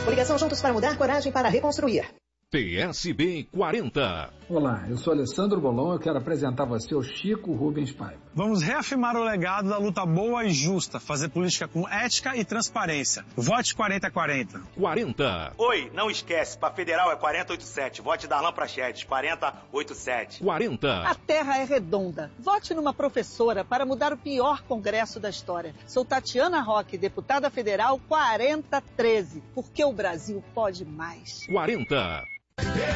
Coligação Juntos para Mudar, coragem para reconstruir. PSB 40. Olá, eu sou Alessandro Bolon, eu quero apresentar a você o Chico Rubens Paiva. Vamos reafirmar o legado da luta boa e justa, fazer política com ética e transparência. Vote 4040. 40. Oi, não esquece, para federal é 4087. Vote Darlan Prachedes, 4087. 40. A terra é redonda. Vote numa professora para mudar o pior congresso da história. Sou Tatiana Roque, deputada federal 4013, porque o Brasil pode mais. 40.